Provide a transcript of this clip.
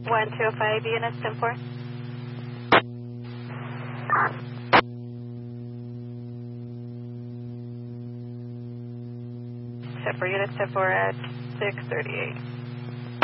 1205 units, 10-4. Set for units 10-4 at 638.